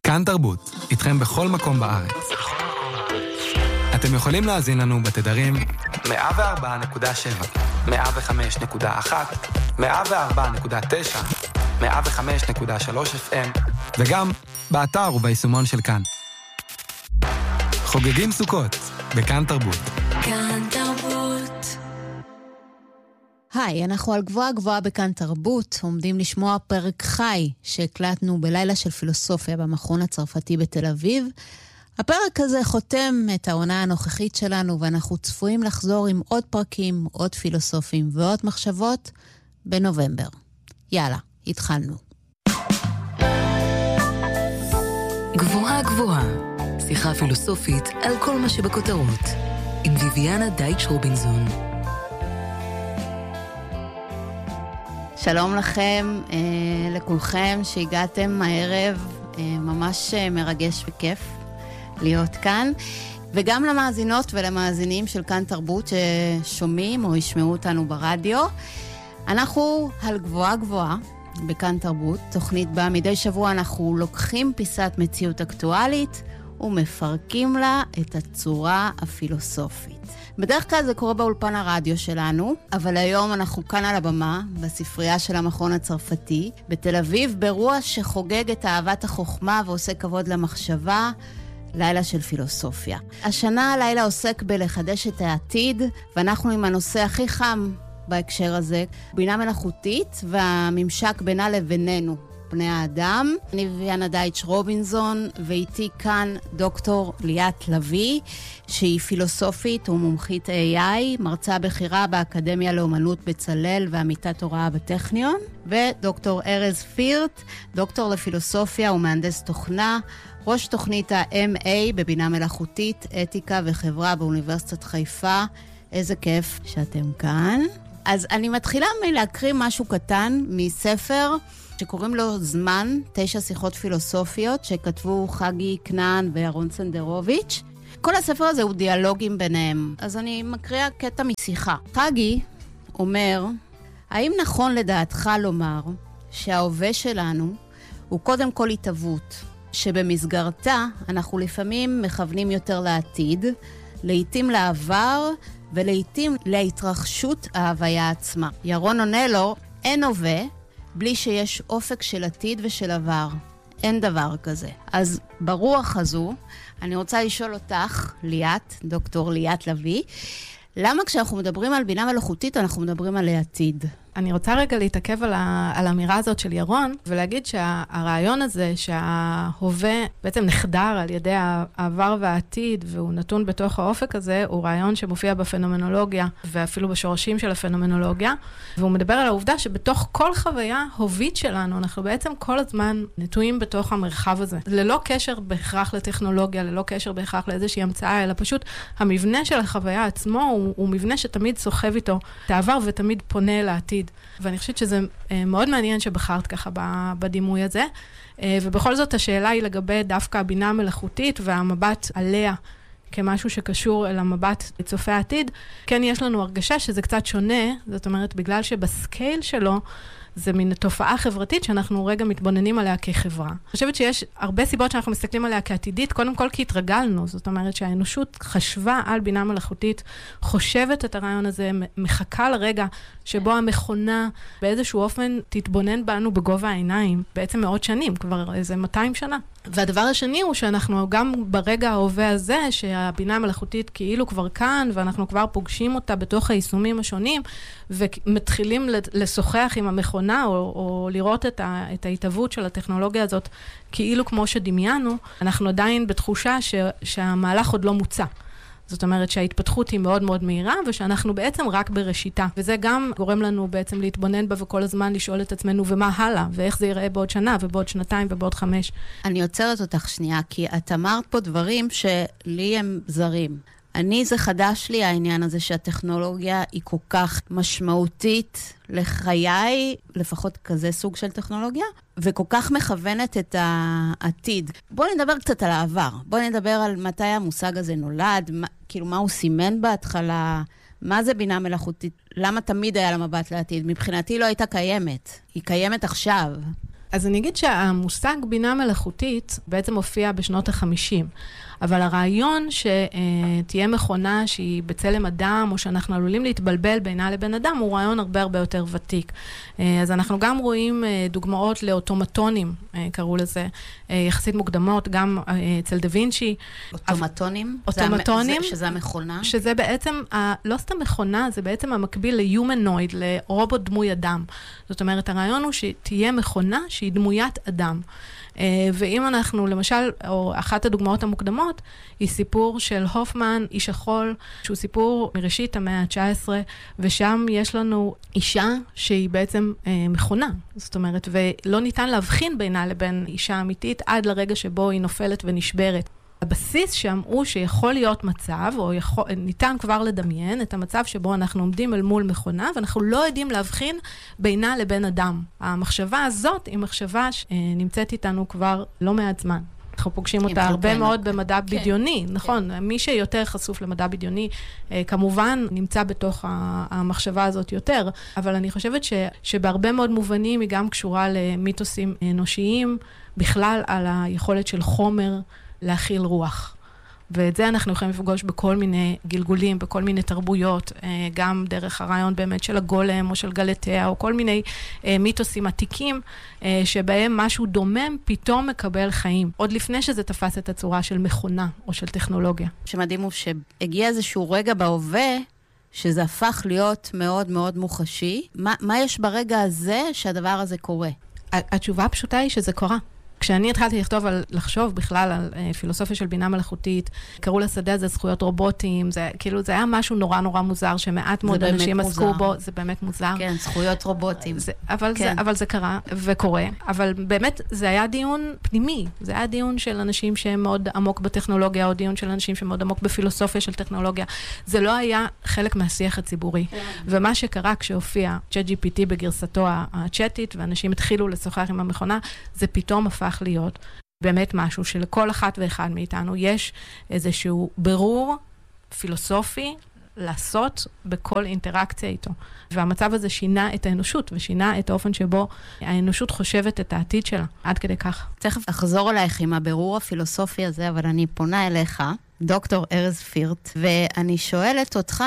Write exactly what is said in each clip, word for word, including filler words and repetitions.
כאן תרבות, איתכם בכל מקום בארץ. אתם יכולים להאזין לנו בתדרים מאה וארבע נקודה שבע, מאה וחמש נקודה אחת, מאה וארבע נקודה תשע, מאה וחמש נקודה שלוש אף אם, וגם באתר וביישומון של כאן. חוגגים סוכות, בכאן תרבות. כאן תרבות. היי, אנחנו על גבוהה גבוהה בכאן תרבות, עומדים לשמוע פרק חי שהקלטנו בלילה של פילוסופיה במכון הצרפתי בתל אביב. הפרק הזה חותם את העונה הנוכחית שלנו, ואנחנו צפויים לחזור עם עוד פרקים, עוד פילוסופים ועוד מחשבות בנובמבר. יאללה, התחלנו. גבוהה גבוהה, שיחה פילוסופית על כל מה שבכותרות, עם ויביאנה דייטש רובינזון. שלום לכם, אה, לכולכם שהגעתם הערב, אה, ממש מרגש וכיף להיות כאן, וגם למאזינות ולמאזינים של כאן תרבות ששומעים או ישמעו אותנו ברדיו. אנחנו על גבוהה גבוהה בכאן תרבות, תוכנית בה מדי שבוע אנחנו לוקחים פיסת מציאות אקטואלית ומפרקים לה את הצורה הפילוסופית. בדרך כלל זה קורה באולפן הרדיו שלנו, אבל היום אנחנו כאן על הבמה, בספרייה של המכון הצרפתי, בתל אביב, באירוע שחוגג את אהבת החוכמה ועושה כבוד למחשבה, לילה של פילוסופיה. השנה הלילה עוסק בלחדש את העתיד, ואנחנו עם הנושא הכי חם בהקשר הזה, בינה מלאכותית והממשק בינה לבינינו, בני האדם. אני ויאנה דייטש רובינזון, ואיתי כאן דוקטור ליאת לוי, שהיא פילוסופית ומומחית איי איי, מרצה בכירה באקדמיה לאומנות בצלאל ועמיתת הוראה בטכניון, ודוקטור ארז פירט, דוקטור לפילוסופיה ומהנדס תוכנה, ראש תוכנית ה-אם איי בבינה מלאכותית, אתיקה וחברה באוניברסיטת חיפה. איזה כיף שאתם כאן. אז אני מתחילה מלהקריא משהו קטן מספר שקוראים לו זמן, תשע שיחות פילוסופיות, שכתבו חגי כנען ואהרון סנדרוביץ'. כל הספר הזה הוא דיאלוגים ביניהם. אז אני מקריאה קטע משיחה. חגי אומר, האם נכון לדעתך לומר שההווה שלנו הוא קודם כל התהוות, שבמסגרתה אנחנו לפעמים מכוונים יותר לעתיד, לעתים לעבר ולעתים להתרחשות ההוויה עצמה. ירון עונה לו, אין הווה בלי שיש אופק של עתיד ושל עבר. אין דבר כזה. אז ברוח הזו, אני רוצה לשאול אותך, ליאת, דוקטור ליאת לוי, למה כשאנחנו מדברים על בינה מלאכותית, אנחנו מדברים על העתיד? אני רוצה רגע להתעכב על, ה, על האמירה הזאת של ירון, ולהגיד שהרעיון הזה שההווה בעצם נחדר על ידי העבר והעתיד, והוא נתון בתוך האופק הזה, הוא רעיון שמופיע בפנומנולוגיה, ואפילו בשורשים של הפנומנולוגיה, והוא מדבר על העובדה שבתוך כל חוויה הובית שלנו, אנחנו בעצם כל הזמן נטועים בתוך המרחב הזה. ללא קשר בהכרח לטכנולוגיה, ללא קשר בהכרח לאיזושהי המצאה, אלא פשוט המבנה של החוויה עצמו הוא, הוא מבנה שתמיד סוחב איתו את העבר ותמיד פונה לעתיד. ואני חושבת שזה מאוד מעניין שבחרת ככה בדימוי הזה. ובכל זאת השאלה היא לגבי דווקא הבינה המלאכותית והמבט עליה כמשהו שקשור אל המבט לצופה העתיד. כן, יש לנו הרגשה שזה קצת שונה, זאת אומרת, בגלל שבסקייל שלו זה מין תופעה חברתית שאנחנו רגע מתבוננים עליה כחברה. אני חושבת שיש הרבה סיבות שאנחנו מסתכלים עליה כעתידית, קודם כל כי התרגלנו, זאת אומרת שהאנושות חשבה על בינה מלאכותית, חושבת את הרעיון הזה, מחכה לרגע שבו המכונה באיזשהו אופן תתבונן בנו בגובה העיניים, בעצם מאות שנים, כבר איזה מאתיים שנה. והדבר השני הוא שאנחנו גם ברגע ההווה הזה, שהבינה המלאכותית כאילו כבר כאן, ואנחנו כבר פוגשים אותה בתוך היישומים השונים, ומתחילים לשוחח עם המכונה, או, או לראות את, ה, את ההתהוות של הטכנולוגיה הזאת, כאילו כמו שדמיינו, אנחנו עדיין בתחושה ש, שהמהלך עוד לא מוצא. זאת אומרת שההתפתחות היא מאוד מאוד מהירה, ושאנחנו בעצם רק בראשיתה. וזה גם גורם לנו בעצם להתבונן בה וכל הזמן לשאול את עצמנו, ומה הלאה, ואיך זה ייראה בעוד שנה, ובעוד שנתיים, ובעוד חמש. אני עוצרת אותך שנייה, כי את אמרת פה דברים שלי הם זרים. אני, זה חדש לי העניין הזה שהטכנולוגיה היא כל כך משמעותית לחיי, לפחות כזה סוג של טכנולוגיה, וכל כך מכוונת את העתיד. בואו נדבר קצת על העבר. בואו נדבר על מתי המושג הזה נולד, מה, כאילו מה הוא סימן בהתחלה, מה זה בינה מלאכותית, למה תמיד היה לה מבט לעתיד? מבחינתי לא הייתה קיימת, היא קיימת עכשיו. אז אני אגיד שהמושג בינה מלאכותית בעצם הופיע בשנות ה-חמישים. אבל הרעיון שתהיה מכונה שהיא בצלם אדם, או שאנחנו עלולים להתבלבל בינה לבין אדם, הוא רעיון הרבה הרבה יותר ותיק. אז אנחנו גם רואים דוגמאות לאוטומטונים, קראו לזה, יחסית מוקדמות, גם אצל דה וינצ'י. אוטומטונים? אוטומטונים. שזה המכונה? שזה בעצם, לא סתם מכונה, זה בעצם המקביל ליומנויד, לרובוט דמוי אדם. זאת אומרת, הרעיון הוא שתהיה מכונה שהיא דמוית אדם. ואם אנחנו, למשל, או אחת הדוגמאות המוקדמות, היא סיפור של הופמן, איש החול, שהוא סיפור מראשית המאה ה-תשע עשרה, ושם יש לנו אישה שהיא בעצם אה, מכונה. זאת אומרת, ולא ניתן להבחין בינה לבין אישה אמיתית, עד לרגע שבו היא נופלת ונשברת. הבסיס שם הוא שיכול להיות מצב, או יכול, ניתן כבר לדמיין את המצב שבו אנחנו עומדים אל מול מכונה, ואנחנו לא יודעים להבחין בינה לבין אדם. המחשבה הזאת היא מחשבה שנמצאת איתנו כבר לא מעט זמן. אנחנו פוגשים אותה הרבה פנוק. מאוד במדע כן. בדיוני, נכון? כן. מי שיותר חשוף למדע בדיוני, כמובן נמצא בתוך המחשבה הזאת יותר, אבל אני חושבת ש, שבהרבה מאוד מובנים היא גם קשורה למיתוסים אנושיים, בכלל על היכולת של חומר, להכיל רוח. ואת זה אנחנו יכולים לפגוש בכל מיני גלגולים, בכל מיני תרבויות, גם דרך הרעיון באמת של הגולם או של גלתיה, או כל מיני מיתוסים עתיקים, שבהם משהו דומם פתאום מקבל חיים. עוד לפני שזה תפס את הצורה של מכונה או של טכנולוגיה. שמדהים הוא שהגיע איזשהו רגע בהווה, שזה הפך להיות מאוד מאוד מוחשי. מה, מה יש ברגע הזה שהדבר הזה קורה? התשובה הפשוטה היא שזה קורה. כשאני התחלתי לכתוב על, לחשוב בכלל על אה, פילוסופיה של בינה מלאכותית, קראו לשדה הזה זכויות רובוטים, זה כאילו זה היה משהו נורא נורא מוזר, שמעט מאוד אנשים עסקו בו, זה באמת מוזר. כן, זכויות רובוטים. זה, אבל, כן. זה, אבל זה קרה וקורה, אבל באמת זה היה דיון פנימי, זה היה דיון של אנשים שהם מאוד עמוק בטכנולוגיה, או דיון של אנשים שמאוד עמוק בפילוסופיה של טכנולוגיה, זה לא היה חלק מהשיח הציבורי. ומה שקרה כשהופיע צ'אט ג'י פי טי בגרסתו הצ'אטית, ואנשים התחילו לשוחח עם המכונה, זה פתאום הפך להיות באמת משהו שלכל אחת ואחד מאיתנו יש איזשהו ברור פילוסופי לעשות בכל אינטראקציה איתו. והמצב הזה שינה את האנושות ושינה את האופן שבו האנושות חושבת את העתיד שלה. עד כדי כך. תכף אחזור אלייך עם הבירור הפילוסופי הזה, אבל אני פונה אליך, דוקטור ארז פירט, ואני שואלת אותך,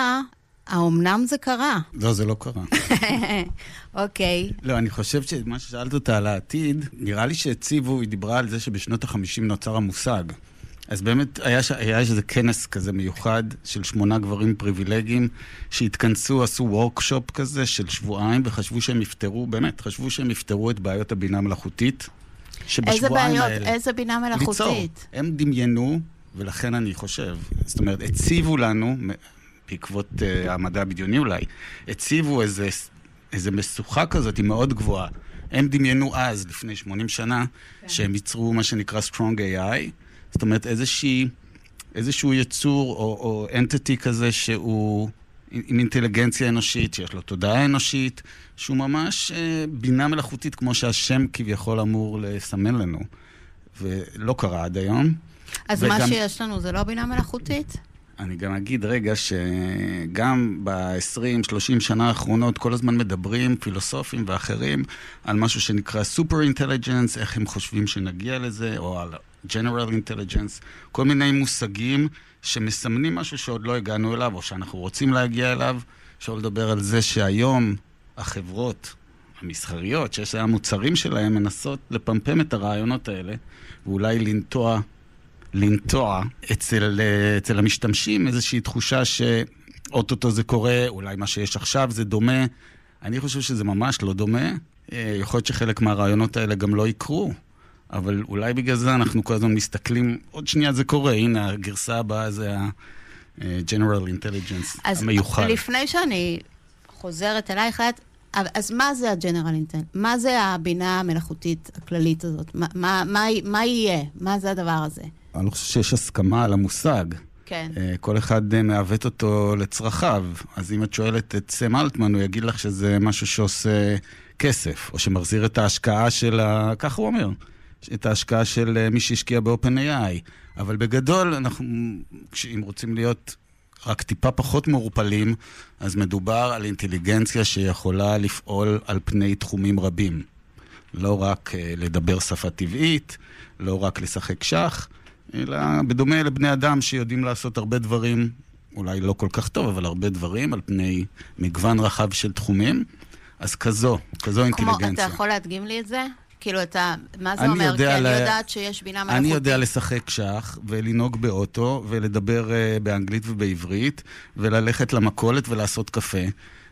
האומנם זה קרה? לא, זה לא קרה. אוקיי. לא, אני חושב שמה ששאלת אותה על העתיד, נראה לי שהציבו, היא דיברה על זה שבשנות ה-חמישים נוצר המושג. אז באמת היה, היה איזה כנס כזה מיוחד של שמונה גברים פריבילגיים שהתכנסו, עשו וורקשופ כזה של שבועיים וחשבו שהם יפתרו, באמת, חשבו שהם יפתרו את בעיות הבינה מלאכותית. איזה בעיות? האלה, איזה בינה מלאכותית? ליצור. הם דמיינו, ולכן אני חושב, זאת אומרת, הציבו לנו, בעקבות uh, המדע הבדיוני אולי, הציבו איזה, איזה משוכה כזאת, היא מאוד גבוהה. הם דמיינו אז, לפני שמונים שנה, כן. שהם ייצרו מה שנקרא Strong איי איי, זאת אומרת, איזושהי, איזשהו יצור או, או entity כזה שהוא עם אינטליגנציה אנושית, שיש לו תודעה אנושית, שהוא ממש אה, בינה מלאכותית, כמו שהשם כביכול אמור לסמן לנו. ולא קרה עד היום. אז וגם, מה שיש לנו זה לא בינה מלאכותית? אני גם אגיד רגע שגם ב-עשרים שלושים שנה האחרונות כל הזמן מדברים, פילוסופים ואחרים, על משהו שנקרא Super Intelligence, איך הם חושבים שנגיע לזה, או על General Intelligence, כל מיני מושגים שמסמנים משהו שעוד לא הגענו אליו, או שאנחנו רוצים להגיע אליו, אפשר לדבר על זה שהיום החברות המסחריות, שיש להם המוצרים שלהם, מנסות לפמפם את הרעיונות האלה, ואולי לנטוע, לנטוע אצל, אצל המשתמשים איזושהי תחושה שאוטוטו זה קורה, אולי מה שיש עכשיו זה דומה. אני חושב שזה ממש לא דומה. יכול להיות שחלק מהרעיונות האלה גם לא יקרו. אבל אולי בגלל זה אנחנו כל הזמן מסתכלים, עוד שנייה זה קורה, הנה הגרסה הבאה זה ה-General Intelligence המיוחד. אז לפני שאני חוזרת אלייך, אז מה זה ה-General Intelligence? מה זה הבינה המלאכותית הכללית הזאת? מה, מה, מה, מה יהיה? מה זה הדבר הזה? אני לא חושב שיש הסכמה על המושג. כן. כל אחד מעוות אותו לצרכיו. אז אם את שואלת את סם אלטמן, הוא יגיד לך שזה משהו שעושה כסף, או שמחזיר את ההשקעה של ה... כך הוא אומר. את ההשקעה של מי שהשקיע ב-Open איי איי. אבל בגדול, אנחנו, אם רוצים להיות רק טיפה פחות מעורפלים, אז מדובר על אינטליגנציה שיכולה לפעול על פני תחומים רבים. לא רק לדבר שפה טבעית, לא רק לשחק שח, אלא בדומה לבני אדם שיודעים לעשות הרבה דברים, אולי לא כל כך טוב, אבל הרבה דברים על פני מגוון רחב של תחומים. אז כזו, כזו אינטליגנציה. כמו, אתה יכול להדגים לי את זה? כאילו, אתה, מה זה אומר? כי אני יודעת שיש בינה מלאכותית. אני יודע לשחק שח, ולנהוג באוטו, ולדבר באנגלית ובעברית, וללכת למכולת ולעשות קפה.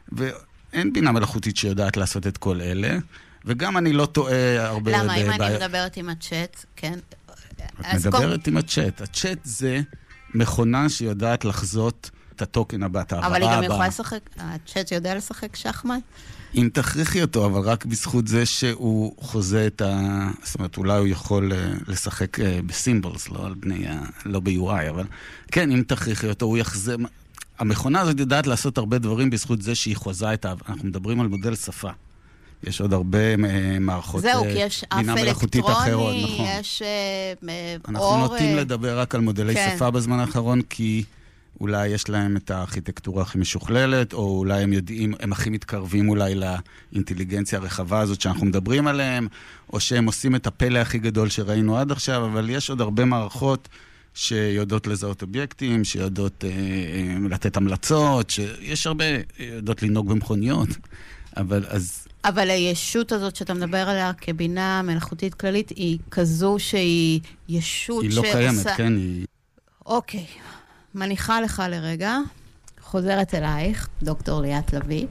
ואין בינה מלאכותית שיודעת לעשות את כל אלה. וגם אני לא טועה הרבה... למה? אם אני מדברת עם הצ'אט, כן? את מדברת עם הצ'אט. הצ'אט זה מכונה שיודעת לחזות את הטוקן הבא, את העברה הבאה. אבל היא גם יכולה לשחק... הצ'אט יודע לשחק שחמט? אם תכריחי אותו, אבל רק בזכות זה שהוא חוזה את ה... זאת אומרת, אולי הוא יכול לשחק בסימבולס, לא על בני ה... לא ב-יו איי, אבל כן, אם תכריחי אותו, הוא יחזה... המכונה הזאת יודעת לעשות הרבה דברים בזכות זה שהיא חוזה את ה... אנחנו מדברים על מודל שפה. יש עוד הרבה מערכות בינה מלאכותית אחרות, נכון. יש אנחנו אור... נוטים לדבר רק על מודלי כן. שפה בזמן האחרון, כי אולי יש להם את הארכיטקטורה הכי משוכללת, או אולי הם יודעים, הם הכי מתקרבים אולי לאינטליגנציה הרחבה הזאת שאנחנו מדברים עליהם, או שהם עושים את הפלא הכי גדול שראינו עד עכשיו, אבל יש עוד הרבה מערכות שיודעות לזהות אובייקטים, שיודעות אה, אה, לתת המלצות, שיש הרבה יודעות לנהוג במכוניות, אבל אז... אבל הישות הזאת שאתה מדבר עליה כבינה מלאכותית כללית, היא כזו שהיא ישות היא לא קיימת, כן, היא... אוקיי, מניחה לך לרגע, חוזרת אלייך, דוקטור ליאת לוי,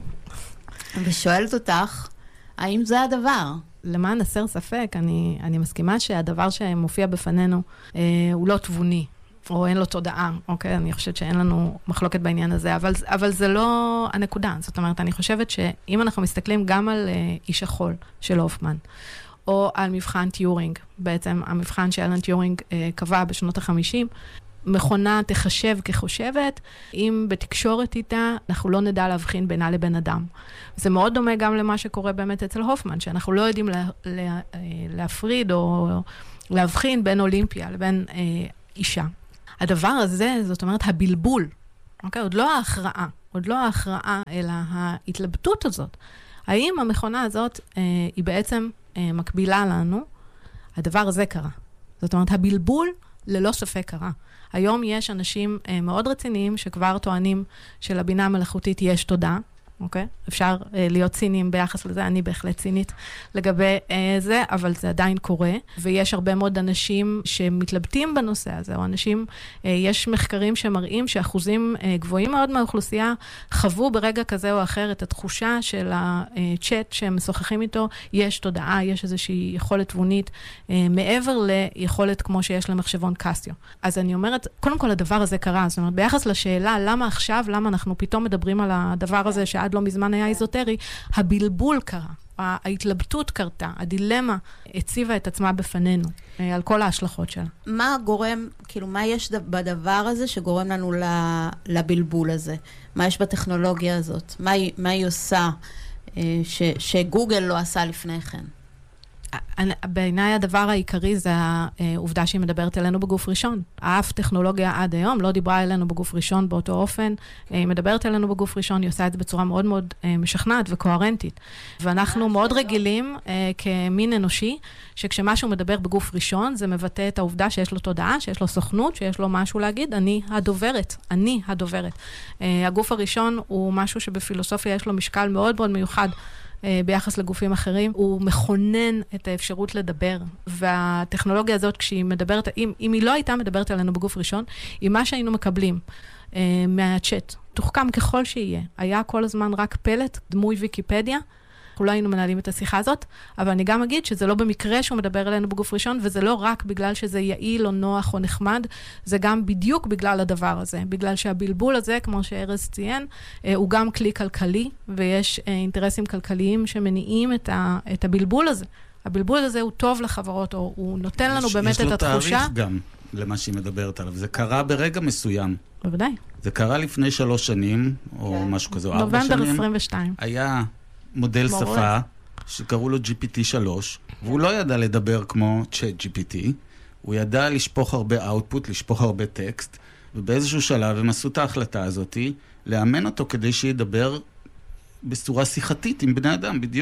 ושואלת אותך, האם זה הדבר? למען הסר ספק, אני, אני מסכימה שהדבר שמופיע בפנינו אה, הוא לא תבוני, או אין לו תודעה, אוקיי? אני חושבת שאין לנו מחלוקת בעניין הזה, אבל, אבל זה לא הנקודה. זאת אומרת, אני חושבת שאם אנחנו מסתכלים גם על אה, איש החול של הופמן, או על מבחן טיורינג, בעצם המבחן שאלן טיורינג אה, קבע בשנות ה-חמישים, מכונה תחשב כחושבת, אם בתקשורת איתה, אנחנו לא נדע להבחין בינה לבין אדם. זה מאוד דומה גם למה שקורה באמת אצל הופמן, שאנחנו לא יודעים לה, לה, להפריד או להבחין בין אולימפיה לבין אה, אישה. הדבר הזה, זאת אומרת, הבלבול, אוקיי? עוד לא ההכרעה, עוד לא ההכרעה, אלא ההתלבטות הזאת. האם המכונה הזאת אה, היא בעצם אה, מקבילה לנו? הדבר הזה קרה. זאת אומרת, הבלבול ללא ספק קרה. היום יש אנשים אה, מאוד רציניים שכבר טוענים שלבינה המלאכותית יש תודעה, אוקיי? אפשר אה, להיות ציניים ביחס לזה, אני בהחלט צינית לגבי אה, זה, אבל זה עדיין קורה, ויש הרבה מאוד אנשים שמתלבטים בנושא הזה, או אנשים, אה, יש מחקרים שמראים שאחוזים אה, גבוהים מאוד מהאוכלוסייה חוו ברגע כזה או אחר את התחושה של הצ'אט שהם משוחחים איתו, יש תודעה, יש איזושהי יכולת תבונית, אה, מעבר ליכולת כמו שיש למחשבון קסטיו. אז אני אומרת, קודם כל הדבר הזה קרה, זאת אומרת, ביחס לשאלה למה עכשיו, למה אנחנו פתאום מדברים על הדבר הזה שעד לא מזמן היה איזוטרי, הבלבול קרה, ההתלבטות קרתה, הדילמה הציבה את עצמה בפנינו, על כל ההשלכות שלה. מה גורם, כאילו, מה יש בדבר הזה שגורם לנו לבלבול הזה? מה יש בטכנולוגיה הזאת? מה היא, מה היא עושה ש, שגוגל לא עשה לפני כן? בעיניי הדבר העיקרי זה העובדה שהיא מדברת אלינו בגוף ראשון. אף טכנולוגיה עד היום לא דיברה אלינו בגוף ראשון באותו אופן. היא מדברת אלינו בגוף ראשון, היא עושה את זה בצורה מאוד מאוד משכנעת וקוהרנטית. ואנחנו מאוד רגילים כמין אנושי, שכשמשהו מדבר בגוף ראשון, זה מבטא את העובדה שיש לו תודעה, שיש לו סוכנות, שיש לו משהו להגיד, אני הדוברת, אני הדוברת. הגוף הראשון הוא משהו שבפילוסופיה יש לו משקל מאוד מאוד מיוחד, ביחס לגופים אחרים, הוא מכונן את האפשרות לדבר, והטכנולוגיה הזאת, כשהיא מדברת, אם, אם היא לא הייתה מדברת עלינו בגוף ראשון, היא מה שהיינו מקבלים אה, מהצ'אט, תוחכם ככל שיהיה, היה כל הזמן רק פלט, דמוי ויקיפדיה, אנחנו לא היינו מנהלים את השיחה הזאת, אבל אני גם אגיד שזה לא במקרה שהוא מדבר אלינו בגוף ראשון, וזה לא רק בגלל שזה יעיל או נוח או נחמד, זה גם בדיוק בגלל הדבר הזה, בגלל שהבלבול הזה, כמו שארז ציין, הוא גם כלי כלכלי, ויש אינטרסים כלכליים שמניעים את, ה, את הבלבול הזה. הבלבול הזה הוא טוב לחברות, או הוא נותן לנו באמת את התחושה. יש לו תאריך גם למה שהיא מדברת עליו. זה קרה ברגע מסוים. בוודאי. זה קרה לפני שלוש שנים, או משהו כזה, ארבע שנים. נובמבר עשרים ושתיים. היה מודל שפה, שקראו לו ג'י פי טי שלוש, והוא לא ידע לדבר כמו צ'אט ג'י פי טי, הוא ידע לשפוך הרבה אאוטפוט, לשפוך הרבה טקסט, ובאיזשהו שלב הם עשו את ההחלטה הזאת, לאמן אותו כדי שידבר בצורה שיחתית עם בני אדם, בדיוק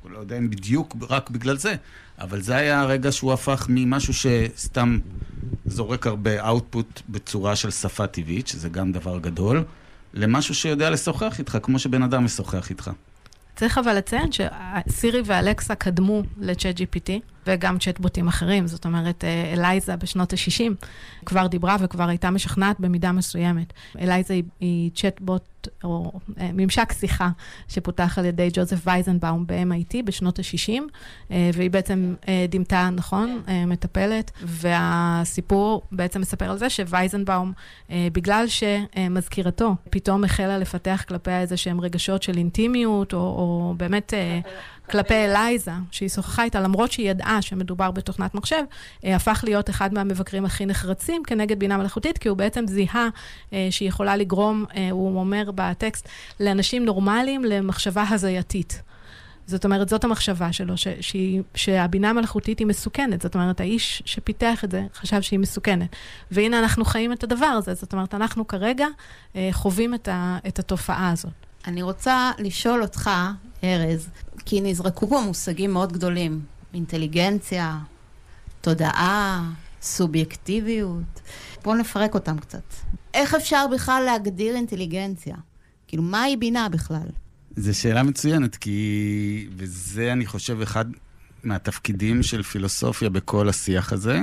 לא יודע אם בדיוק רק בגלל זה, אבל זה היה הרגע שהוא הפך ממשהו שסתם זורק הרבה אאוטפוט בצורה של שפה טבעית, שזה גם דבר גדול, למשהו שיודע לשוחח איתך, כמו שבן אדם משוחח איתך. צריך אבל לציין שסירי ואלקסה קדמו לצ'אט ג'י פי טי, וגם צ'אטבוטים אחרים, זאת אומרת, אלייזה בשנות ה-שישים כבר דיברה וכבר הייתה משכנעת במידה מסוימת. אלייזה היא, היא צ'אטבוט או ממשק שיחה שפותח על ידי ג'וזף וייזנבאום ב-אם איי טי בשנות ה-שישים, והיא בעצם דימתה, נכון, מטפלת, והסיפור בעצם מספר על זה שווייזנבאום, בגלל שמזכירתו פתאום החלה לפתח כלפי איזה שהם רגשות של אינטימיות, או, או באמת כלפי אלייזה, שהיא שוחחה איתה, למרות שהיא ידעה שמדובר בתוכנת מחשב, הפך להיות אחד מהמבקרים הכי נחרצים כנגד בינה מלאכותית, כי הוא בעצם זיהה שהיא יכולה לגרום, הוא אומר בטקסט, לאנשים נורמליים למחשבה הזייתית. זאת אומרת, זאת המחשבה שלו, ש- שהיא, שהבינה המלאכותית היא מסוכנת. זאת אומרת, האיש שפיתח את זה חשב שהיא מסוכנת. והנה אנחנו חיים את הדבר הזה. זאת אומרת, אנחנו כרגע חווים את, ה- את התופעה הזאת. אני רוצה לשאול אותך, ארז, כי נזרקו פה מושגים מאוד גדולים. אינטליגנציה, תודעה, סובייקטיביות. בואו נפרק אותם קצת. איך אפשר בכלל להגדיר אינטליגנציה? כאילו, מהי בינה בכלל? זו שאלה מצוינת, כי, וזה אני חושב אחד מהתפקידים של פילוסופיה בכל השיח הזה.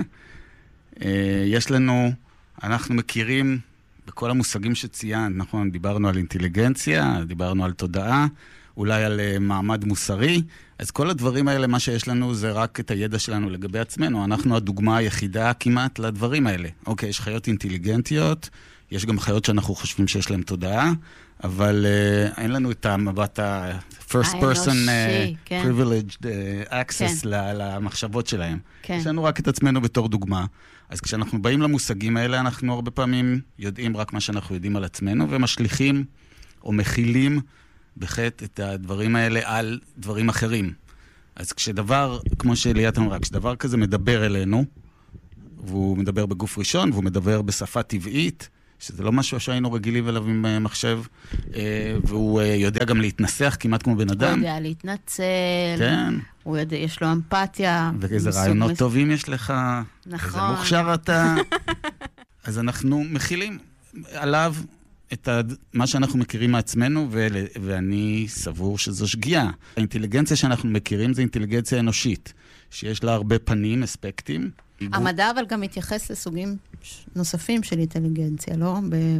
יש לנו, אנחנו מכירים בכל המושגים שציינת, נכון, דיברנו על אינטליגנציה, דיברנו על תודעה, אולי על מעמד מוסרי, אז כל הדברים האלה, מה שיש לנו זה רק את הידע שלנו לגבי עצמנו, אנחנו הדוגמה היחידה כמעט לדברים האלה. אוקיי, יש חיות אינטליגנטיות, יש גם חיות שאנחנו חושבים שיש להן תודעה, אבל uh, אין לנו את המבט ה-first person uh, כן. privileged uh, access כן. למחשבות שלהם. כן. יש לנו רק את עצמנו בתור דוגמה. אז כשאנחנו באים למושגים האלה, אנחנו הרבה פעמים יודעים רק מה שאנחנו יודעים על עצמנו, ומשליכים או מכילים בחטא את הדברים האלה על דברים אחרים. אז כשדבר, כמו שאליית אמרה, כשדבר כזה מדבר אלינו, והוא מדבר בגוף ראשון, והוא מדבר בשפה טבעית, שזה לא משהו שהיינו רגילים אליו עם מחשב, והוא יודע גם להתנסח כמעט כמו בן אדם. הוא יודע להתנצל, כן. הוא יודע, יש לו אמפתיה. ואיזה רעיונות מס... טובים יש לך, נכון. איזה מוכשר אתה. אז אנחנו מכילים עליו את מה שאנחנו מכירים מעצמנו, ו... ואני סבור שזו שגיאה. האינטליגנציה שאנחנו מכירים זה אינטליגנציה אנושית, שיש לה הרבה פנים, אספקטים. המדע אבל גם מתייחס לסוגים נוספים של אינטליגנציה, לא?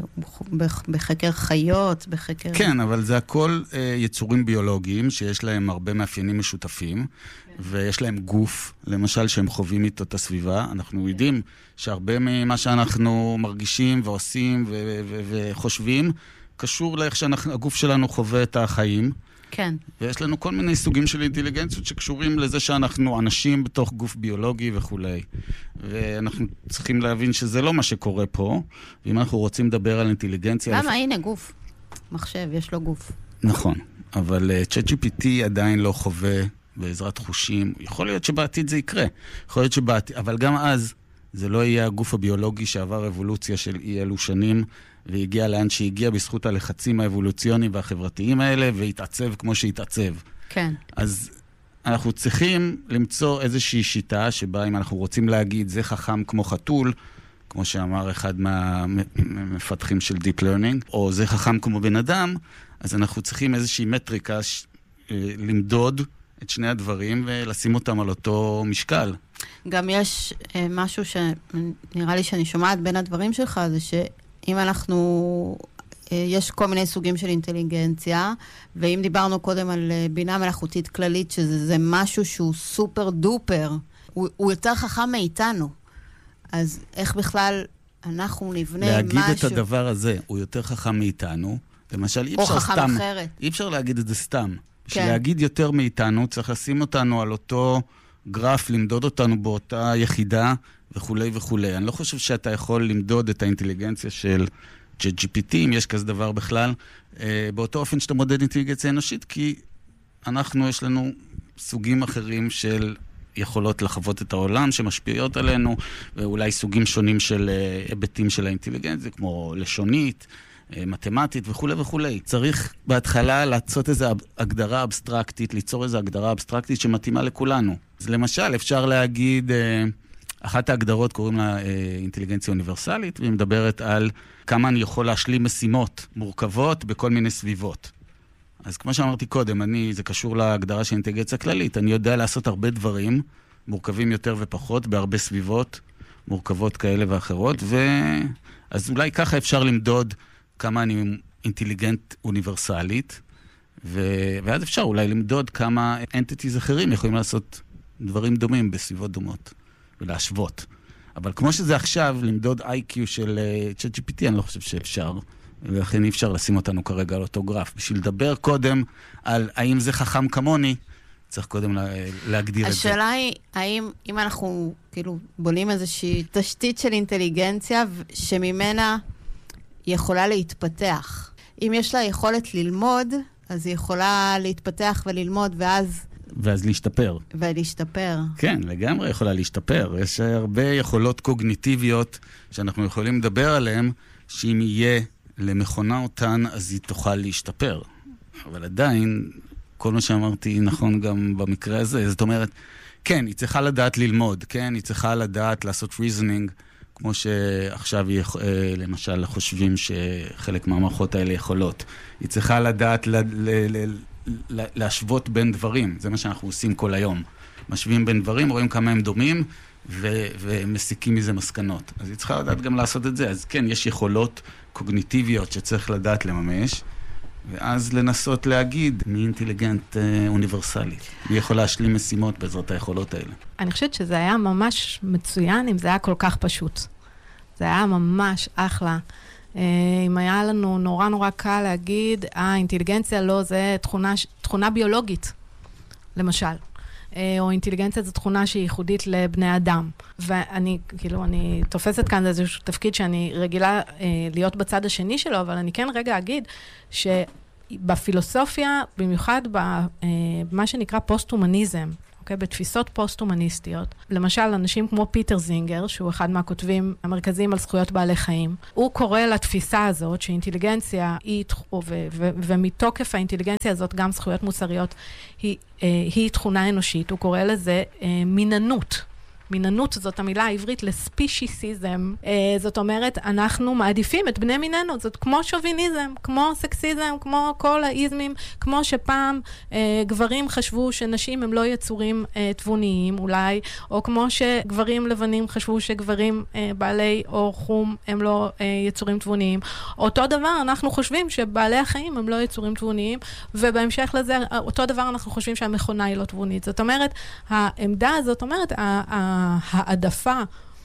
בחקר חיות, בחקר... כן, אבל זה הכל יצורים ביולוגיים שיש להם הרבה מאפיינים משותפים, ויש להם גוף, למשל, שהם חווים איתו את הסביבה. אנחנו יודעים שהרבה ממה שאנחנו מרגישים ועושים וחושבים, קשור לאיך שהגוף שלנו חווה את החיים. כן. ויש לנו כל מיני סוגים של אינטליגנציות שקשורים לזה שאנחנו אנשים בתוך גוף ביולוגי וכולי. ואנחנו צריכים להבין שזה לא מה שקורה פה, ואם אנחנו רוצים לדבר על אינטליגנציה... למה? לפ... הנה גוף. מחשב, יש לו גוף. נכון, אבל צ'אט ג'י פי טי עדיין לא חווה בעזרת חושים. יכול להיות שבעתיד זה יקרה. יכול להיות שבעתיד, אבל גם אז זה לא יהיה הגוף הביולוגי שעבר אבולוציה של אי אלו שנים, והגיע לאן שהגיע בזכות הלחצים האבולוציוניים והחברתיים האלה, והתעצב כמו שהתעצב. כן. אז אנחנו צריכים למצוא איזושהי שיטה שבה אם אנחנו רוצים להגיד זה חכם כמו חתול, כמו שאמר אחד מהמפתחים של Deep Learning, או זה חכם כמו בן אדם, אז אנחנו צריכים איזושהי מטריקה ש... למדוד את שני הדברים ולשים אותם על אותו משקל. גם יש משהו שנראה לי שאני שומעת בין הדברים שלך, זה ש... אם אנחנו, יש כל מיני סוגים של אינטליגנציה, ואם דיברנו קודם על בינה מלאכותית כללית, שזה משהו שהוא סופר דופר, הוא, הוא יותר חכם מאיתנו. אז איך בכלל אנחנו נבנה להגיד משהו... להגיד את הדבר הזה, הוא יותר חכם מאיתנו, למשל, אי אפשר סתם... או חכם אחרת. אי אפשר להגיד את זה סתם. כן. בשביל להגיד יותר מאיתנו, צריך לשים אותנו על אותו גרף, למדוד אותנו באותה יחידה, וכולי וכולי. אני לא חושב שאתה יכול למדוד את האינטליגנציה של צ'אט ג'י פי טי, אם יש כזה דבר בכלל, באותו אופן שאתה מודד אינטליגנציה אנושית, כי אנחנו, יש לנו סוגים אחרים של יכולות לחוות את העולם שמשפיעות עלינו, ואולי סוגים שונים של היבטים של האינטליגנציה, כמו לשונית, מתמטית וכו' וכו'. צריך בהתחלה לעשות איזו הגדרה אבסטרקטית, ליצור איזו הגדרה אבסטרקטית שמתאימה לכולנו. אז למשל, אפשר להגיד, אחת ההגדרות קוראים לה אינטליגנציה אוניברסלית, והיא מדברת על כמה אני יכול להשלים משימות מורכבות בכל מיני סביבות. אז כמו שאמרתי קודם, אני, זה קשור להגדרה של אינטליגנציה כללית, אני יודע לעשות הרבה דברים, מורכבים יותר ופחות, בהרבה סביבות, מורכבות כאלה ואחרות, ו... אז אולי ככה אפשר למדוד כמה אני אינטליגנט אוניברסלית, ו... ואז אפשר אולי למדוד כמה אנטיטיז אחרים יכולים לעשות דברים דומים בסביבות דומות, ולהשוות. אבל כמו שזה עכשיו, למדוד איי קיו של צ'אט ג'י פי טי, אני לא חושב שאפשר, ולכן אי אפשר לשים אותנו כרגע על אותו גרף. בשביל לדבר קודם על האם זה חכם כמוני, צריך קודם לה, להגדיר את זה. השאלה היא, האם אם אנחנו כאילו בונים איזושהי תשתית של אינטליגנציה שממנה יכולה להתפתח. אם יש לה יכולת ללמוד, אז היא יכולה להתפתח וללמוד, ואז... ואז להשתפר. ולהשתפר. כן, לגמרי יכולה להשתפר. יש הרבה יכולות קוגניטיביות שאנחנו יכולים לדבר עליהן, שאם יהיה למכונה אותן, אז היא תוכל להשתפר. אבל עדיין... כל מה שאמרתי נכון גם במקרה הזה. זאת אומרת, כן, היא צריכה לדעת ללמוד, כן, היא צריכה לדעת לעשות reasoning, כמו שעכשיו היא, למשל, חושבים שחלק מהמערכות האלה יכולות. היא צריכה לדעת ל- ל- ל- ל- להשוות בין דברים. זה מה שאנחנו עושים כל היום. משווים בין דברים, רואים כמה הם דומים, ו- ומסיקים מזה מסקנות. אז היא צריכה לדעת גם לעשות את זה. אז כן, יש יכולות קוגניטיביות שצריך לדעת לממש, ואז לנסות להגיד מי אינטליגנט אה, אוניברסלי. מי יכול להשלים משימות בעזרת היכולות האלה. אני חושבת שזה היה ממש מצוין אם זה היה כל כך פשוט. זה היה ממש אחלה. אה, אם היה לנו נורא נורא קל להגיד, אה, אינטליגנציה לא, זה תכונה, תכונה ביולוגית, למשל. אה, או אינטליגנציה זו תכונה שהיא ייחודית לבני אדם. ואני, כאילו, אני תופסת כאן איזשהו תפקיד שאני רגילה אה, להיות בצד השני שלו, אבל אני כן רגע אגיד שבפילוסופיה, במיוחד במה שנקרא פוסט-הומניזם, אוקיי? בתפיסות פוסט-הומניסטיות, למשל, אנשים כמו פיטר זינגר, שהוא אחד מהכותבים המרכזיים על זכויות בעלי חיים, הוא קורא לתפיסה הזאת שאינטליגנציה היא, ו- ו- ומתוקף האינטליגנציה הזאת, גם זכויות מוסריות, היא, היא תכונה אנושית. הוא קורא לזה מיננות. מיננות זאת המילה העברית לספישיסיזם. זאת אומרת, אנחנו מעדיפים את בני מיננו. זאת כמו שוביניזם, כמו סקסיזם, כמו כל האיזמים, כמו שפעם גברים חשבו שנשים הם לא יצורים תבוניים אולי, או כמו שגברים לבנים חשבו שגברים בעלי אור חום הם לא יצורים תבוניים. אותו דבר אנחנו חושבים שבעלי החיים הם לא יצורים תבוניים, ובהמשך לזה, אותו דבר אנחנו חושבים שהמכונה היא לא תבונית. זאת אומרת, העמדה הזאת אומרת, העדפה,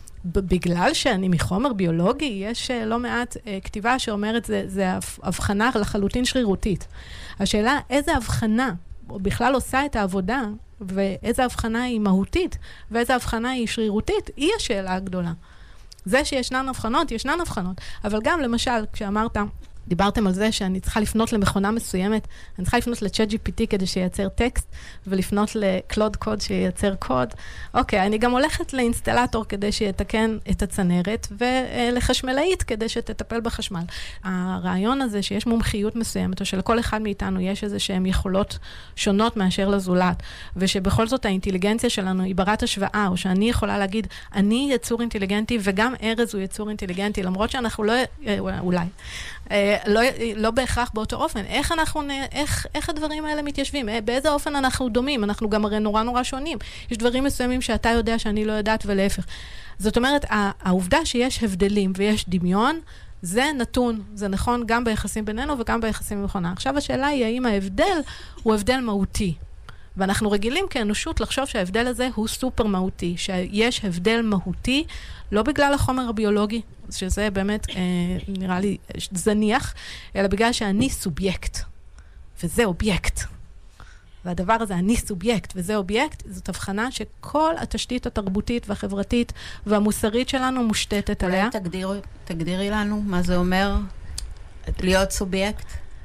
בגלל שאני מחומר ביולוגי, יש לא מעט כתיבה שאומרת, זה, זה הבחנה לחלוטין שרירותית. השאלה, איזה הבחנה בכלל עושה את העבודה, ואיזה הבחנה היא מהותית, ואיזה הבחנה היא שרירותית, היא השאלה הגדולה. זה שישנן הבחנות, ישנן הבחנות. אבל גם, למשל, כשאמרת, דיברתם על זה שאני צריכה לפנות למכונה מסוימת, אני צריכה לפנות ל-צ'אט ג'י פי טי כדי שייצר טקסט, ולפנות לקלוד קוד שייצר קוד. אוקיי, אני גם הולכת לאינסטלטור כדי שיתקן את הצנרת, ולחשמלאית כדי שתטפל בחשמל. הרעיון הזה שיש מומחיות מסוימת, או שלכל אחד מאיתנו יש איזה שהן יכולות שונות מאשר לזולת, ושבכל זאת האינטליגנציה שלנו היא ברת השוואה, או שאני יכולה להגיד, אני יצור אינטליגנטי, וגם ארז הוא יצור אינטליגנטי, למרות שאנחנו לא, אולי, לא, לא בהכרח באותו אופן. איך אנחנו, איך, איך הדברים האלה מתיישבים? באיזה אופן אנחנו דומים? אנחנו גם הרי נורא נורא שונים. יש דברים מסוימים שאתה יודע שאני לא יודעת ולהפך. זאת אומרת, העובדה שיש הבדלים ויש דמיון, זה נתון, זה נכון גם ביחסים בינינו וגם ביחסים במכונה. עכשיו השאלה היא האם ההבדל הוא הבדל מהותי. ואנחנו רגילים כאנושות לחשוב שההבדל הזה הוא סופר מהותי, שיש הבדל מהותי, לא בגלל החומר הביולוגי, שזה באמת אה, נראה לי זניח, אלא בגלל שאני סובייקט, וזה אובייקט. והדבר הזה, אני סובייקט וזה אובייקט, זאת הבחנה שכל התשתית התרבותית והחברתית והמוסרית שלנו מושתתת עליה. אולי תגדיר, תגדירי לנו מה זה אומר להיות סובייקט?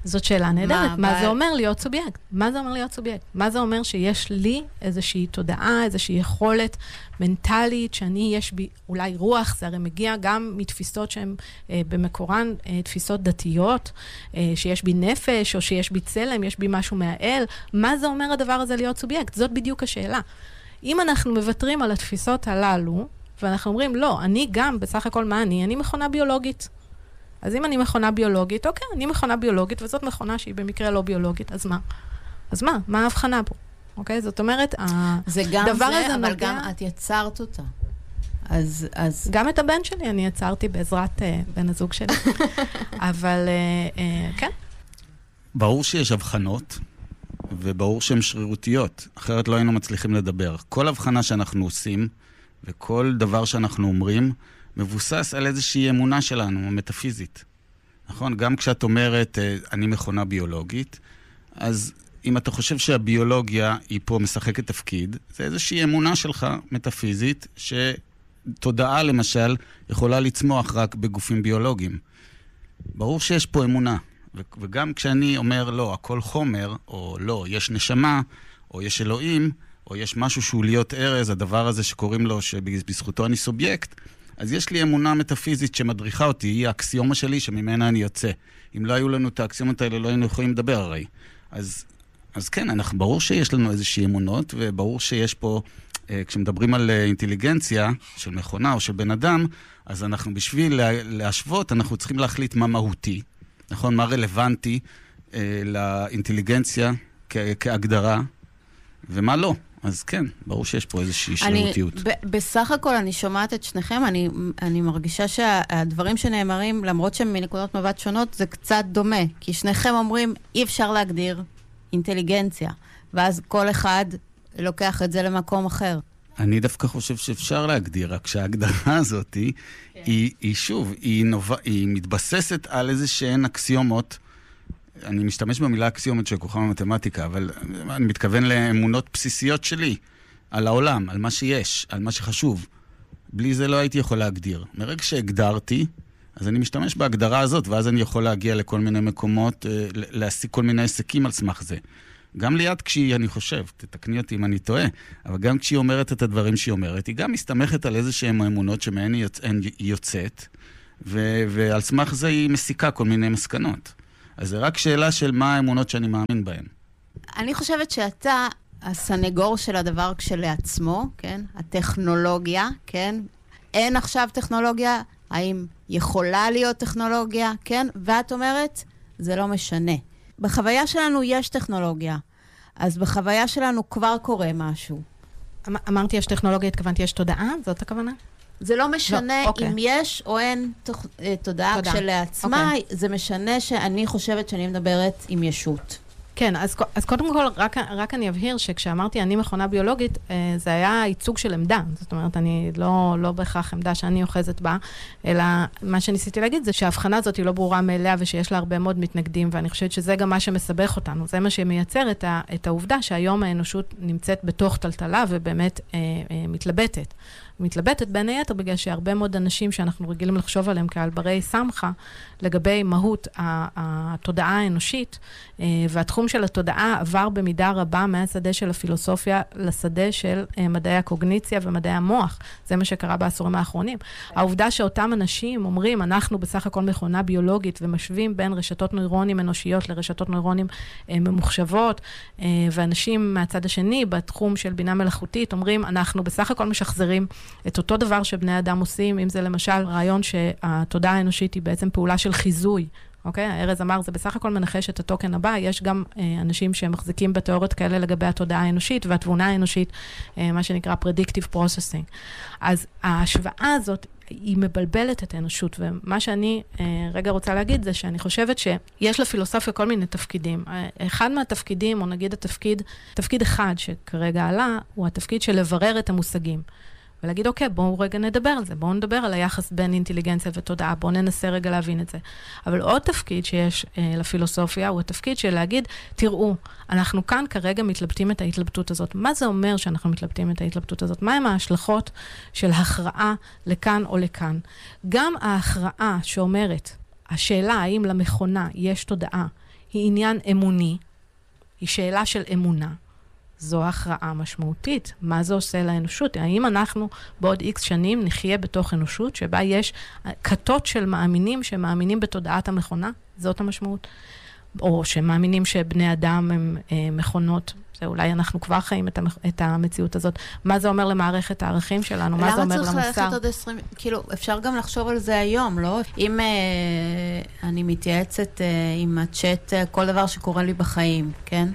זאת שאלה נהדרת. מה, מה ב... זה אומר להיות סובייקט? מה זה אומר להיות סובייקט? מה זה אומר שיש לי איזושהי תודעה, איזושהי יכולת מנטלית, שאני יש בי אולי רוח, זה הרי מגיע גם מתפיסות שהן אה, במקורן, אה, תפיסות דתיות, אה, שיש בי נפש, או שיש בי צלם, יש בי משהו מהאל. מה זה אומר הדבר הזה להיות סובייקט? זאת בדיוק השאלה. אם אנחנו מוותרים על התפיסות הללו, ואנחנו אומרים, לא, אני גם, בסך הכל מה אני? אני מכונה ביולוגית. אז אם אני מכונה ביולוגית, אוקיי, אני מכונה ביולוגית, וזאת מכונה שהיא במקרה לא ביולוגית, אז מה? אז מה? מה ההבחנה פה? אוקיי? זאת אומרת, זה גם הדבר זה, הזה אבל נוגע... גם את יצרת אותה. אז, אז... גם את הבן שלי אני יצרתי בעזרת uh, בן הזוג שלי. אבל uh, uh, כן. ברור שיש הבחנות, וברור שהן שרירותיות, אחרת לא היינו מצליחים לדבר. כל הבחנה שאנחנו עושים, וכל דבר שאנחנו אומרים, מבוסס על איזושהי אמונה שלנו, מטאפיזית. נכון? גם כשאת אומרת, אני מכונה ביולוגית, אז אם אתה חושב שהביולוגיה היא פה משחקת תפקיד, זה איזושהי אמונה שלך, מטאפיזית, שתודעה למשל יכולה לצמוח רק בגופים ביולוגיים. ברור שיש פה אמונה. וגם כשאני אומר, לא, הכל חומר, או לא, יש נשמה, או יש אלוהים, או יש משהו שהוא להיות ארז, הדבר הזה שקוראים לו, שבזכותו אני סובייקט, אז יש לי אמונה מטאפיזית שמדריכה אותי, היא האקסיומה שלי שממנה אני יוצא. אם לא היו לנו את האקסיומות האלה, לא היינו יכולים לדבר הרי. אז, אז כן, אנחנו, ברור שיש לנו איזושהי אמונות, וברור שיש פה, אה, כשמדברים על אה, אינטליגנציה של מכונה או של בן אדם, אז אנחנו בשביל לה, להשוות, אנחנו צריכים להחליט מה מהותי, נכון? מה רלוונטי אה, לאינטליגנציה כ- כהגדרה, ומה לא. אז כן, ברור שיש פה איזושהי שרירותיות. ב- בסך הכל אני שומעת את שניכם, אני, אני מרגישה שהדברים שנאמרים, למרות שהם מנקודות מבט שונות, זה קצת דומה. כי שניכם אומרים, אי אפשר להגדיר אינטליגנציה, ואז כל אחד לוקח את זה למקום אחר. אני דווקא חושב שאפשר להגדיר, רק שההגדרה הזאת היא, כן. היא, היא שוב, היא, נובע, היא מתבססת על איזה שהן אקסיומות, אני משתמש במילה אקסיומות של כוחה במתמטיקה, אבל אני מתכוון לאמונות בסיסיות שלי, על העולם, על מה שיש, על מה שחשוב. בלי זה לא הייתי יכול להגדיר. מרגע שהגדרתי, אז אני משתמש בהגדרה הזאת, ואז אני יכול להגיע לכל מיני מקומות, להשיג כל מיני עסקים על סמך זה. גם ליד כשהיא, אני חושב, תתקני אותי אם אני טועה, אבל גם כשהיא אומרת את הדברים שהיא אומרת, היא גם מסתמכת על איזשהם אמונות שמהן היא יוצאת, ו- ועל סמך זה היא מסיקה כל מיני מסקנות. אז זה רק שאלה של מה האמונות שאני מאמין בהן. אני חושבת שאתה הסנגור של הדבר כשלעצמו, כן? הטכנולוגיה, כן? אין עכשיו טכנולוגיה, האם יכולה להיות טכנולוגיה, כן? ואת אומרת, זה לא משנה. בחוויה שלנו יש טכנולוגיה, אז בחוויה שלנו כבר קורה משהו. אמ- אמרתי יש טכנולוגיה, התכוונתי יש תודעה? זאת הכוונה? זה לא משנה לא, אוקיי. אם יש או אין תוך, תודעה תודה. כשלעצמה, אוקיי. זה משנה שאני חושבת שאני מדברת עם ישות. כן, אז, אז קודם כל, רק, רק אני אבהיר שכשאמרתי אני מכונה ביולוגית, זה היה ייצוג של עמדה. זאת אומרת, אני לא, לא בהכרח עמדה שאני אוחזת בה, אלא מה שניסיתי להגיד זה שההבחנה הזאת היא לא ברורה מאליה, ושיש לה הרבה מאוד מתנגדים, ואני חושבת שזה גם מה שמסבך אותנו. זה מה שמייצר את, ה, את העובדה שהיום האנושות נמצאת בתוך טלטלה, ובאמת אה, אה, מתלבטת. מתלבטת בין היתר בגלל שהרבה מאוד אנשים שאנחנו רגילים לחשוב עליהם כעל ברי סמכה, לגבי מהות התודעה האנושית, והתחום של התודעה עבר במידה רבה מהשדה של הפילוסופיה לשדה של מדעי הקוגניציה ומדעי המוח. זה מה שקרה בעשורים האחרונים. העובדה שאותם אנשים אומרים, אנחנו בסך הכל מכונה ביולוגית, ומשווים בין רשתות נוירונים אנושיות לרשתות נוירונים ממוחשבות, ואנשים מהצד השני, בתחום של בינה מלאכותית, אומרים, אנחנו בסך הכל משחזרים את אותו דבר שבני אדם עושים, אם זה למשל רעיון שהתודעה האנושית היא בעצם פעולה של חיזוי. אוקיי? הארז אמר, זה בסך הכל מנחש את הטוקן הבא. יש גם אה, אנשים שמחזיקים בתיאוריות כאלה לגבי התודעה האנושית והתבונה האנושית, אה, מה שנקרא predictive processing. אז ההשוואה הזאת היא מבלבלת את האנושות, ומה שאני אה, רגע רוצה להגיד זה שאני חושבת שיש לפילוסופיה כל מיני תפקידים. אה, אחד מהתפקידים, או נגיד התפקיד, תפקיד אחד שכרגע עלה, הוא התפקיד של לברר את המושגים. ולהגיד, אוקיי, בואו רגע נדבר על זה, בואו נדבר על היחס בין אינטליגנציה ותודעה, בואו ננסה רגע להבין את זה. אבל עוד תפקיד שיש אה, לפילוסופיה, הוא התפקיד של להגיד, תראו, אנחנו כאן כרגע מתלבטים את ההתלבטות הזאת. מה זה אומר שאנחנו מתלבטים את ההתלבטות הזאת? מה הם ההשלכות של הכרעה לכאן או לכאן? גם ההכרעה שאומרת, השאלה האם למכונה יש תודעה, היא עניין אמוני, היא שאלה של אמונה. זו הכרעה משמעותית. מה זה עושה לאנושות? האם אנחנו בעוד איקס שנים נחיה בתוך אנושות שבה יש כתות של מאמינים שמאמינים בתודעת המכונה? זאת המשמעות. או שמאמינים שבני אדם הם אה, מכונות. זה אולי אנחנו כבר חיים את, המח... את המציאות הזאת. מה זה אומר למערכת הערכים שלנו? מה זה אומר למוסר? למה צריך ללכת עוד עשרים... כאילו, אפשר גם לחשוב על זה היום, לא? אם אה, אני מתייעצת אה, עם הצ'אט, אה, כל דבר שקורה לי בחיים, כן?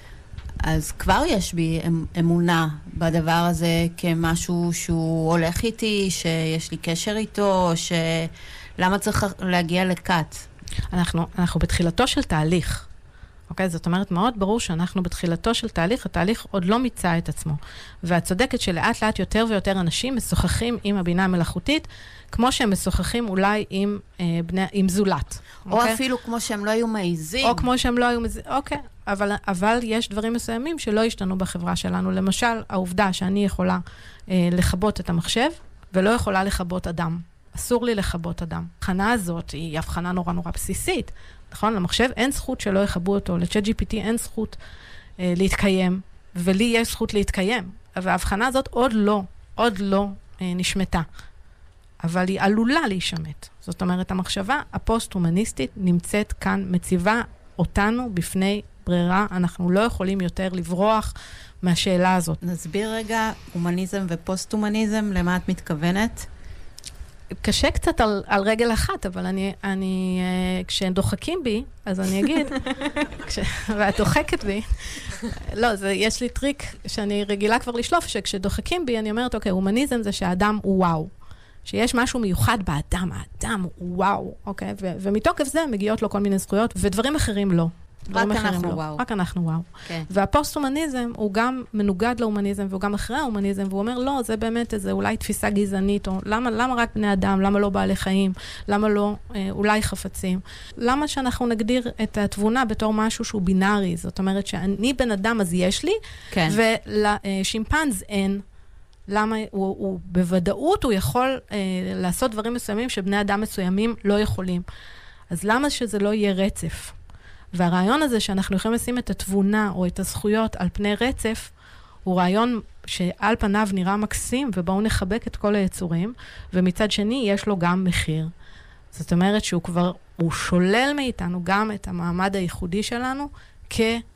אז כבר יש בי אמונה בדבר הזה כמשהו שהוא הולך איתי, שיש לי קשר איתו, שלמה צריך להגיע לקט? אנחנו, אנחנו בתחילתו של תהליך. אוקיי? זאת אומרת, מאוד ברור שאנחנו בתחילתו של תהליך, התהליך עוד לא מיצה את עצמו. ואת צודקת שלאט לאט יותר ויותר אנשים משוחחים עם הבינה המלאכותית, כמו שהם משוחחים אולי עם, אה, בני, עם זולת. או אוקיי? אפילו כמו שהם לא היו מעיזים. או כמו שהם לא היו מעיזים, אוקיי. אבל, אבל יש דברים מסוימים שלא השתנו בחברה שלנו. למשל, העובדה שאני יכולה אה, לחבות את המחשב, ולא יכולה לחבות אדם. אסור לי לחבות אדם. ההבחנה הזאת היא הבחנה נורא נורא בסיסית. נכון? למחשב אין זכות שלא יחבו אותו. ל-צ'אט ג'י פי טי אין זכות אה, להתקיים, ולי יש זכות להתקיים. וההבחנה הזאת עוד לא, עוד לא אה, נשמתה. אבל היא עלולה להישמט. זאת אומרת, המחשבה הפוסט-הומניסטית נמצאת כאן, מציבה אותנו בפני ברירה. אנחנו לא יכולים יותר לברוח מהשאלה הזאת. נסביר רגע, הומניזם ופוסט-הומניזם, למה את מתכוונת? קשה קצת על, על רגל אחת, אבל אני, אני, כשהם דוחקים בי, אז אני אגיד, כש, ואת דוחקת בי, לא, זה, יש לי טריק שאני רגילה כבר לשלוף, שכשדוחקים בי, אני אומרת, אוקיי, הומניזם זה שהאדם הוא וואו. שיש משהו מיוחד באדם, האדם הוא וואו, אוקיי? ו, ומתוקף זה מגיעות לו כל מיני זכויות, ודברים אחרים לא. רק אנחנו לא. וואו. רק אנחנו וואו. כן. והפוסט-הומניזם הוא גם מנוגד להומניזם, והוא גם אחרי ההומניזם, והוא אומר, לא, זה באמת איזה אולי תפיסה גזענית, או למה, למה רק בני אדם, למה לא בעלי חיים, למה לא אה, אולי חפצים. למה שאנחנו נגדיר את התבונה בתור משהו שהוא בינארי, זאת אומרת שאני בן אדם אז יש לי, כן. ולשימפנז אין, למה הוא, הוא בוודאות הוא יכול אה, לעשות דברים מסוימים שבני אדם מסוימים לא יכולים. אז למה שזה לא יהיה רצף? והרעיון הזה שאנחנו יכולים לשים את התבונה או את הזכויות על פני רצף, הוא רעיון שעל פניו נראה מקסים, ובואו נחבק את כל היצורים, ומצד שני יש לו גם מחיר. זאת אומרת שהוא כבר, הוא שולל מאיתנו גם את המעמד הייחודי שלנו, כ...